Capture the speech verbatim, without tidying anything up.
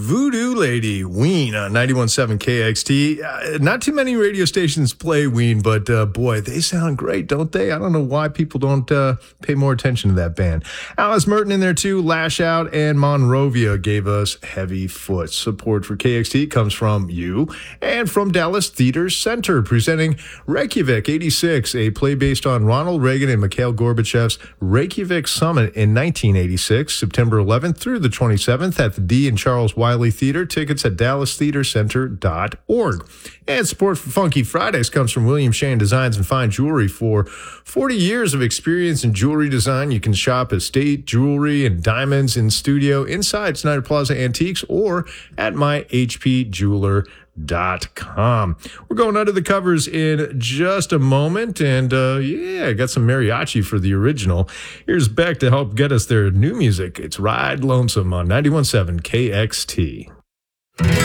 Voodoo Lady, Ween on ninety-one point seven K X T. Uh, not too many radio stations play Ween, but uh, boy, they sound great, don't they? I don't know why people don't uh, pay more attention to that band. Alice Merton in there too, Lash Out, and Monrovia gave us Heavy Foot. Support for K X T comes from you and from Dallas Theater Center, presenting Reykjavik eighty-six, a play based on Ronald Reagan and Mikhail Gorbachev's Reykjavik Summit in nineteen eighty-six, September eleventh through the twenty-seventh at the D and Charles Wiley Theater. Tickets at dallas theater center dot org. And support for Funky Fridays comes from William Shane Designs and Fine Jewelry. For forty years of experience in jewelry design, you can shop estate jewelry and diamonds in studio inside Snyder Plaza Antiques or at my h p jeweler dot com. We're going under the covers in just a moment, and uh, yeah, I got some mariachi for the original. Here's Beck to help get us their new music. It's Ride Lonesome on ninety-one point seven K X T.